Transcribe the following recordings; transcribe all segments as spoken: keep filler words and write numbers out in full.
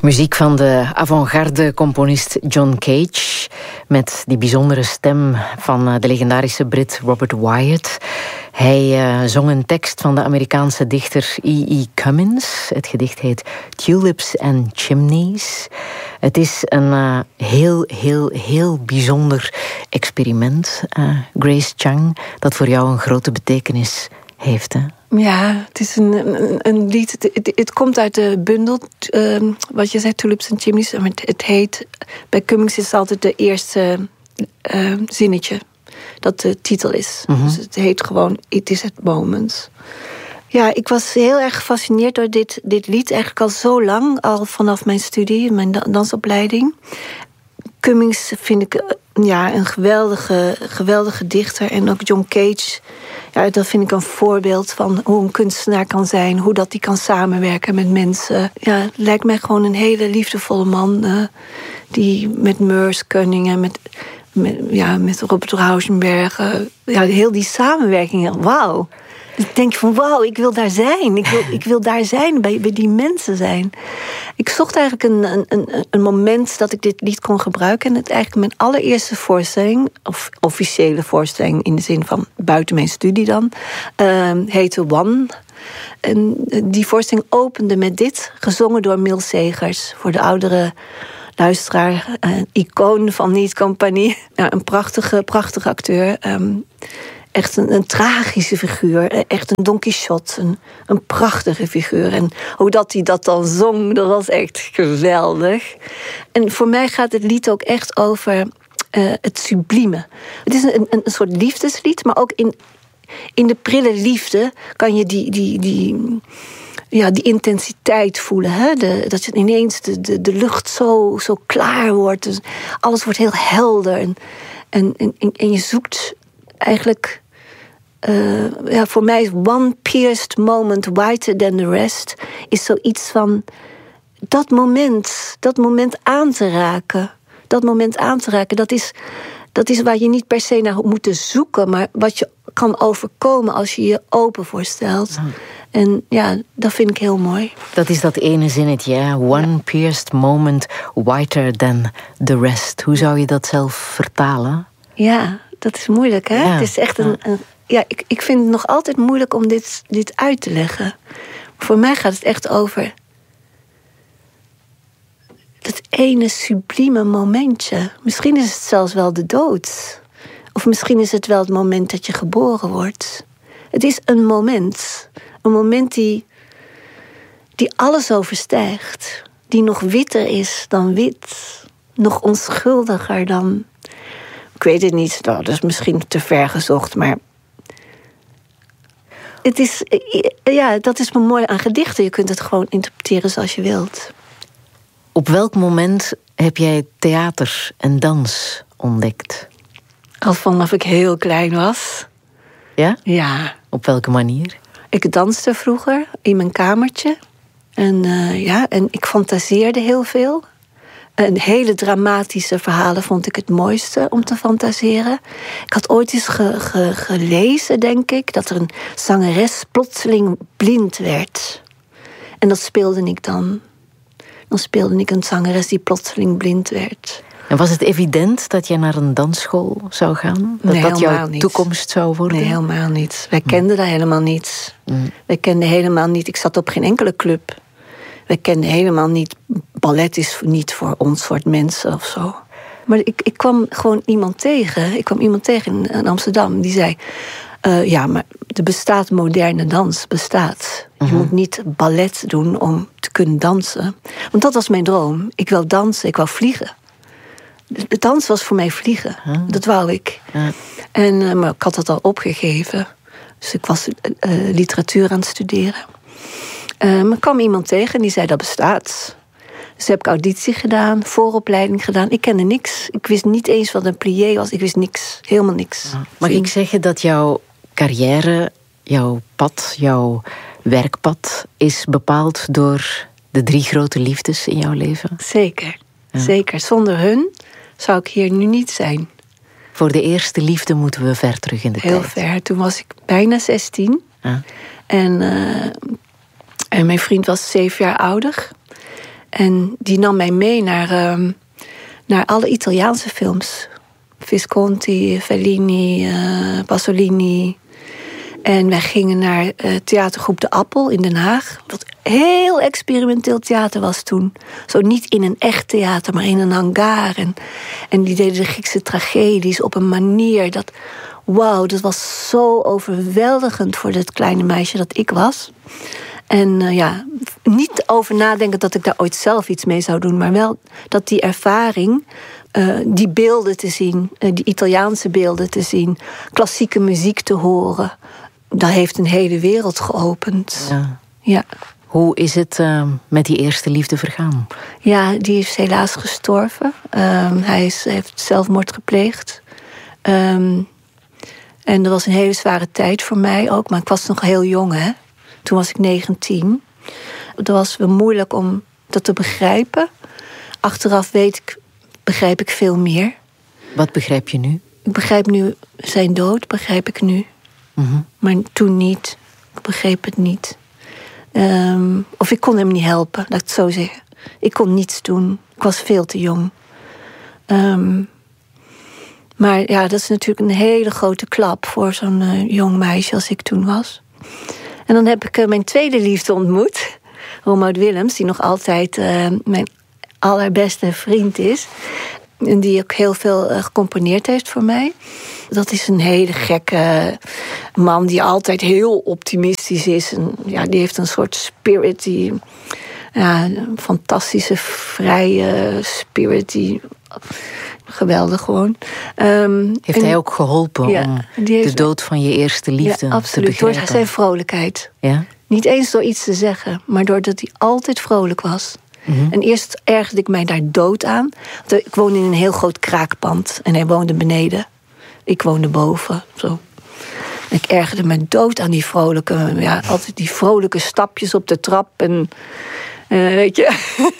Muziek van de avant-garde-componist John Cage, met die bijzondere stem van de legendarische Brit Robert Wyatt. Hij uh, zong een tekst van de Amerikaanse dichter E E Cummins. Het gedicht heet Tulips and Chimneys. Het is een uh, heel, heel, heel bijzonder experiment, uh, Grace Chang, dat voor jou een grote betekenis heeft, hè? Ja, het is een, een, een lied. Het, het, het komt uit de bundel, uh, wat je zei, Tulips and Chimneys. Het, het heet, bij Cummings is het altijd de eerste uh, zinnetje dat de titel is. Mm-hmm. Dus het heet gewoon It is at Moment. Ja, ik was heel erg gefascineerd door dit, dit lied. Eigenlijk al zo lang, al vanaf mijn studie, mijn dansopleiding. Cummings vind ik ja, een geweldige, geweldige dichter. En ook John Cage, ja, dat vind ik een voorbeeld van hoe een kunstenaar kan zijn. Hoe dat die kan samenwerken met mensen. Ja, het lijkt mij gewoon een hele liefdevolle man. Uh, die met Merce Cunningham en met, met, ja, met Robert Rauschenberg. Uh, ja, heel die samenwerkingen, wauw. Ik denk van wauw, ik wil daar zijn. Ik wil, ik wil daar zijn, bij, bij die mensen zijn. Ik zocht eigenlijk een, een, een moment dat ik dit lied kon gebruiken. En het eigenlijk mijn allereerste voorstelling, of officiële voorstelling in de zin van buiten mijn studie dan, uh, heette One. En die voorstelling opende met dit, gezongen door Mil Segers. Voor de oudere luisteraar, een icoon van Niet Compagnie. Ja, een prachtige, prachtige acteur. Um, Echt een, een tragische figuur. Echt een Don Quixote. Een, een prachtige figuur. En hoe dat hij dat dan zong, dat was echt geweldig. En voor mij gaat het lied ook echt over uh, het sublieme. Het is een, een, een soort liefdeslied, maar ook in, in de prille liefde kan je die, die, die, ja, die intensiteit voelen. Hè? De, dat je ineens de, de, de lucht zo, zo klaar wordt. Dus alles wordt heel helder. En, en, en, en je zoekt eigenlijk, Uh, ja, voor mij is one pierced moment whiter than the rest, is zoiets van dat moment, dat moment aan te raken. Dat moment aan te raken, dat is, dat is waar je niet per se naar moet zoeken, maar wat je kan overkomen als je je open voorstelt. Ja. En ja, dat vind ik heel mooi. Dat is dat ene zinnetje, hè? One ja. pierced moment whiter than the rest. Hoe zou je dat zelf vertalen? Ja, dat is moeilijk, hè? Ja. Het is echt een... een Ja, ik, ik vind het nog altijd moeilijk om dit, dit uit te leggen. Voor mij gaat het echt over dat ene sublieme momentje. Misschien is het zelfs wel de dood. Of misschien is het wel het moment dat je geboren wordt. Het is een moment. Een moment die, die alles overstijgt. Die nog witter is dan wit. Nog onschuldiger dan... Ik weet het niet, nou, dat is misschien te ver gezocht, maar... Het is, ja, dat is maar mooi aan gedichten. Je kunt het gewoon interpreteren zoals je wilt. Op welk moment heb jij theater en dans ontdekt? Al vanaf ik heel klein was. Ja? Ja. Op welke manier? Ik danste vroeger in mijn kamertje. En, uh, ja, en ik fantaseerde heel veel. En hele dramatische verhalen vond ik het mooiste om te fantaseren. Ik had ooit eens ge, ge, gelezen, denk ik, dat er een zangeres plotseling blind werd. En dat speelde ik dan. Dan speelde ik een zangeres die plotseling blind werd. En was het evident dat je naar een dansschool zou gaan? Dat nee, dat jouw niet. toekomst zou worden? Nee, helemaal niet. Wij kenden daar helemaal niets. Mm. Wij kenden helemaal niet. Ik zat op geen enkele club. Wij kenden helemaal niet... Ballet is niet voor ons soort mensen of zo. Maar ik, ik kwam gewoon iemand tegen. Ik kwam iemand tegen in, in Amsterdam. Die zei... Uh, ja, maar er bestaat moderne dans. Bestaat. Je uh-huh. moet niet ballet doen om te kunnen dansen. Want dat was mijn droom. Ik wou dansen, ik wou vliegen. De dans was voor mij vliegen. Uh-huh. Dat wou ik. Uh-huh. En, uh, maar ik had dat al opgegeven. Dus ik was uh, literatuur aan het studeren. Uh, maar kwam iemand tegen en die zei dat bestaat. Dus heb ik auditie gedaan, vooropleiding gedaan. Ik kende niks. Ik wist niet eens wat een plié was. Ik wist niks. Helemaal niks. Ja. Mag ik zeggen dat jouw carrière, jouw pad, jouw werkpad is bepaald door de drie grote liefdes in jouw leven? Zeker. Ja. Zeker. Zonder hun zou ik hier nu niet zijn. Voor de eerste liefde moeten we ver terug in de Heel tijd. Heel ver. Toen was ik bijna zestien. Ja. En... Uh, En mijn vriend was zeven jaar ouder. En die nam mij mee naar, um, naar alle Italiaanse films. Visconti, Fellini, uh, Pasolini. En wij gingen naar uh, theatergroep De Appel in Den Haag. Wat heel experimenteel theater was toen. Zo niet in een echt theater, maar in een hangar. En, en die deden de Griekse tragedies op een manier dat... Wauw, dat was zo overweldigend voor dat kleine meisje dat ik was. En uh, ja, niet over nadenken dat ik daar ooit zelf iets mee zou doen... maar wel dat die ervaring, uh, die beelden te zien... Uh, die Italiaanse beelden te zien, klassieke muziek te horen... dat heeft een hele wereld geopend. Ja. Ja. Hoe is het uh, met die eerste liefde vergaan? Ja, die is helaas gestorven. Um, hij is, heeft zelfmoord gepleegd. Um, en dat was een hele zware tijd voor mij ook. Maar ik was nog heel jong, hè. Toen was ik negentien. Het was wel moeilijk om dat te begrijpen. Achteraf weet ik, begrijp ik veel meer. Wat begrijp je nu? Ik begrijp nu zijn dood, begrijp ik nu. Mm-hmm. Maar toen niet. Ik begreep het niet. Um, of ik kon hem niet helpen, laat ik het zo zeggen. Ik kon niets doen. Ik was veel te jong. Um, maar ja, dat is natuurlijk een hele grote klap voor zo'n uh, jong meisje als ik toen was. En dan heb ik uh, mijn tweede liefde ontmoet. Romout Willems, die nog altijd uh, mijn allerbeste vriend is. En die ook heel veel uh, gecomponeerd heeft voor mij. Dat is een hele gekke man die altijd heel optimistisch is. En ja, die heeft een soort spirit, die, ja, een fantastische, vrije spirit. Die, geweldig gewoon. Um, heeft en, hij ook geholpen ja, om heeft, de dood van je eerste liefde ja, absoluut, te begrijpen? Door zijn vrolijkheid. Ja? Niet eens door iets te zeggen, maar doordat hij altijd vrolijk was. Mm-hmm. En eerst ergerde ik mij daar dood aan. Want ik woonde in een heel groot kraakpand en hij woonde beneden. Ik woonde boven. Zo. Ik ergerde me dood aan die vrolijke, ja, altijd die vrolijke stapjes op de trap. En uh, weet je.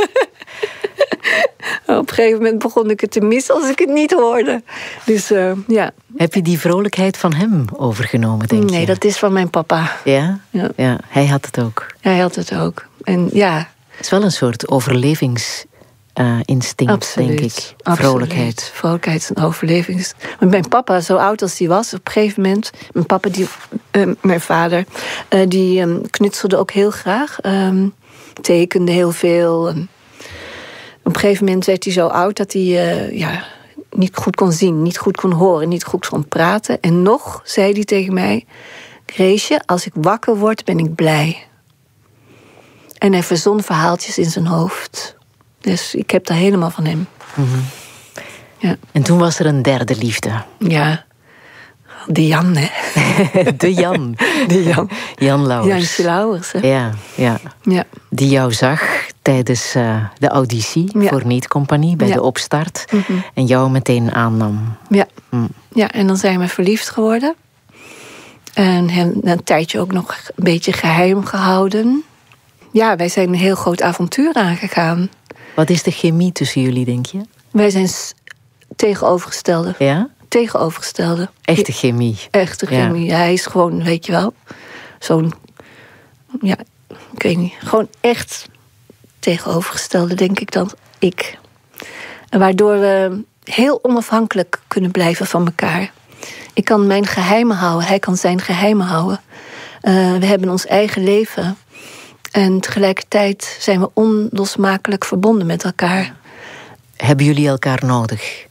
Op een gegeven moment begon ik het te missen als ik het niet hoorde. Dus uh, ja. Heb je die vrolijkheid van hem overgenomen, denk nee, je? Nee, dat is van mijn papa. Ja? Ja? Ja, hij had het ook. Hij had het ook. En ja. Het is wel een soort overlevingsinstinct, uh, denk ik. Vrolijkheid. Absoluut. Vrolijkheid is een overlevings... Maar mijn papa, zo oud als hij was, op een gegeven moment... Mijn papa, die, uh, mijn vader, uh, die um, knutselde ook heel graag. Um, tekende heel veel. Um, op een gegeven moment werd hij zo oud dat hij uh, ja, niet goed kon zien, niet goed kon horen, niet goed kon praten. En nog zei hij tegen mij... Greesje, als ik wakker word, ben ik blij. En hij verzon verhaaltjes in zijn hoofd. Dus ik heb daar helemaal van hem. Mm-hmm. Ja. En toen was er een derde liefde. Ja, de Jan, hè. De Jan. De Jan. Jan Lauwers. Jantje Lauwers, hè. Ja, ja. Ja. Die jou zag tijdens uh, de auditie ja. voor Niet Compagnie, bij ja. de opstart. Mm-hmm. En jou meteen aannam. Ja. Mm. Ja, en dan zijn we verliefd geworden. En hem een tijdje ook nog een beetje geheim gehouden. Ja, wij zijn een heel groot avontuur aangegaan. Wat is de chemie tussen jullie, denk je? Wij zijn tegenovergestelde. Ja? Tegenovergestelde. Echte chemie. Echte chemie. Ja. Hij is gewoon, weet je wel, zo'n... Ja, ik weet niet. Gewoon echt tegenovergestelde, denk ik dan. Ik. En waardoor we heel onafhankelijk kunnen blijven van elkaar. Ik kan mijn geheimen houden. Hij kan zijn geheimen houden. Uh, we hebben ons eigen leven... En tegelijkertijd zijn we onlosmakelijk verbonden met elkaar. Hebben jullie elkaar nodig?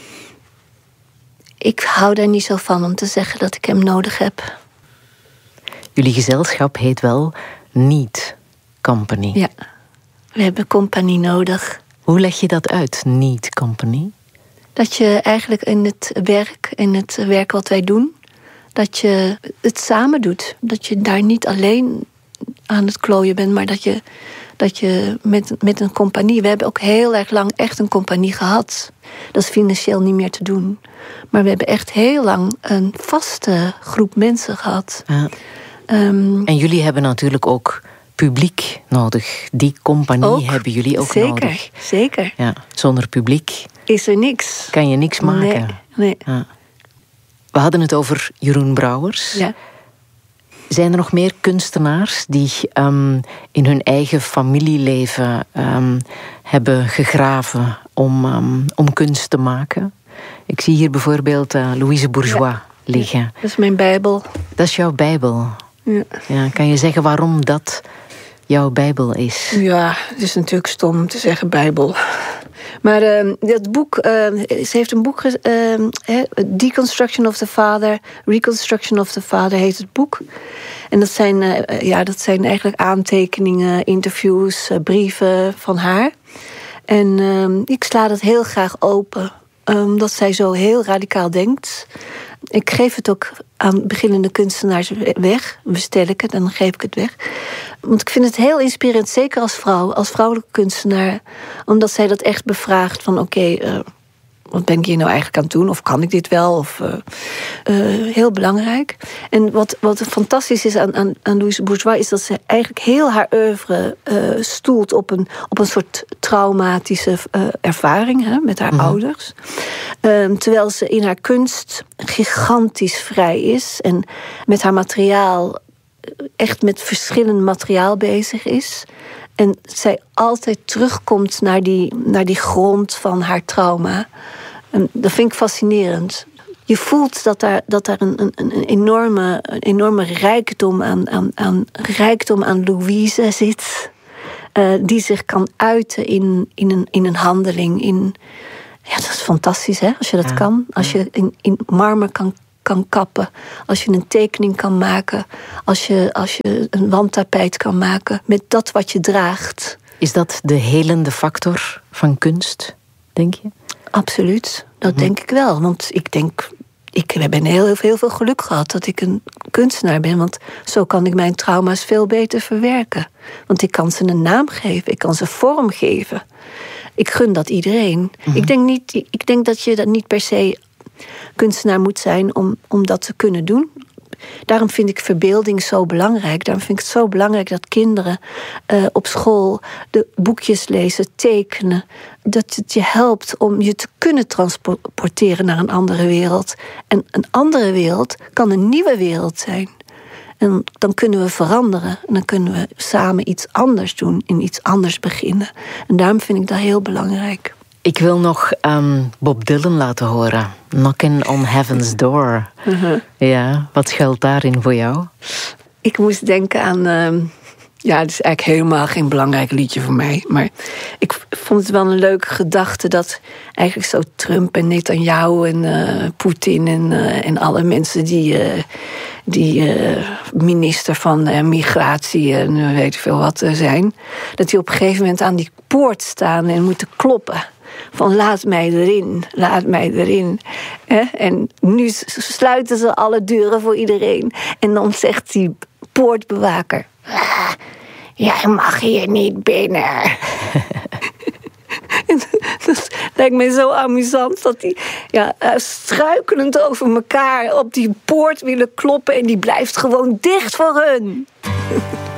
Ik hou daar niet zo van om te zeggen dat ik hem nodig heb. Jullie gezelschap heet wel Niet Compagnie. Ja, we hebben compagnie nodig. Hoe leg je dat uit, Niet Compagnie? Dat je eigenlijk in het werk, in het werk wat wij doen... dat je het samen doet. Dat je daar niet alleen... aan het klooien bent, maar dat je, dat je met, met een compagnie... We hebben ook heel erg lang echt een compagnie gehad. Dat is financieel niet meer te doen. Maar we hebben echt heel lang een vaste groep mensen gehad. Ja. Um, en jullie hebben natuurlijk ook publiek nodig. Die compagnie ook, hebben jullie ook zeker, nodig. Zeker, ja, zonder publiek... is er niks. Kan je niks maken. Nee, nee. Ja. We hadden het over Jeroen Brouwers... Ja. Zijn er nog meer kunstenaars die um, in hun eigen familieleven um, hebben gegraven om, um, om kunst te maken? Ik zie hier bijvoorbeeld uh, Louise Bourgeois ja. liggen. Ja, dat is mijn Bijbel. Dat is jouw Bijbel? Ja. Ja, kan je zeggen waarom dat jouw Bijbel is? Ja, het is natuurlijk stom te zeggen Bijbel. Maar uh, dat boek, uh, ze heeft een boek, uh, Deconstruction of the Father, Reconstruction of the Father heet het boek. En dat zijn, uh, ja, dat zijn eigenlijk aantekeningen, interviews, uh, brieven van haar. En uh, ik sla dat heel graag open, omdat zij zo heel radicaal denkt. Ik geef het ook aan beginnende kunstenaars weg. Bestel ik het en dan geef ik het weg. Want ik vind het heel inspirerend, zeker als vrouw, als vrouwelijke kunstenaar. Omdat zij dat echt bevraagt van oké, okay, uh, wat ben ik hier nou eigenlijk aan het doen? Of kan ik dit wel? Of, uh, uh, heel belangrijk. En wat, wat fantastisch is aan, aan, aan Louise Bourgeois is dat ze eigenlijk heel haar oeuvre uh, stoelt op een, op een soort traumatische uh, ervaring hè, met haar mm-hmm. ouders. Um, terwijl ze in haar kunst gigantisch vrij is en met haar materiaal echt met verschillend materiaal bezig is. En zij altijd terugkomt naar die, naar die grond van haar trauma. En dat vind ik fascinerend. Je voelt dat daar, dat daar een, een, een, enorme, een enorme rijkdom aan, aan, aan, rijkdom aan Louise zit. Uh, die zich kan uiten in, in, een, in een handeling. In, ja, dat is fantastisch, hè, als je dat ja. kan. Als je in, in marmer kan, kan kappen. Als je een tekening kan maken. Als je, als je een wandtapijt kan maken. Met dat wat je draagt. Is dat de helende factor van kunst, denk je? Absoluut, dat mm-hmm. denk ik wel. Want ik denk, ik heb heel, heel, heel veel geluk gehad dat ik een kunstenaar ben. Want zo kan ik mijn trauma's veel beter verwerken. Want ik kan ze een naam geven, ik kan ze vorm geven. Ik gun dat iedereen. Mm-hmm. Ik denk niet, ik denk dat je dat niet per se kunstenaar moet zijn om, om dat te kunnen doen. Daarom vind ik verbeelding zo belangrijk. Daarom vind ik het zo belangrijk dat kinderen uh, op school de boekjes lezen, tekenen. Dat het je helpt om je te kunnen transporteren naar een andere wereld. En een andere wereld kan een nieuwe wereld zijn. En dan kunnen we veranderen. En dan kunnen we samen iets anders doen. En iets anders beginnen. En daarom vind ik dat heel belangrijk. Ik wil nog um, Bob Dylan laten horen. Knocking on Heaven's Door. Uh-huh. Ja, wat schuilt daarin voor jou? Ik moest denken aan... Uh, ja, het is eigenlijk helemaal geen belangrijk liedje voor mij. Maar ik vond het wel een leuke gedachte... dat eigenlijk zo Trump en Netanyahu en uh, Poetin... En, uh, en alle mensen die... Uh, die uh, minister van uh, migratie en uh, weet ik veel wat uh, zijn... dat die op een gegeven moment aan die poort staan en moeten kloppen... Van laat mij erin, laat mij erin. En nu sluiten ze alle deuren voor iedereen. En dan zegt die poortbewaker... Ah, jij mag hier niet binnen. Dat lijkt me zo amusant dat die ja, struikelend over elkaar op die poort willen kloppen... en die blijft gewoon dicht voor hun.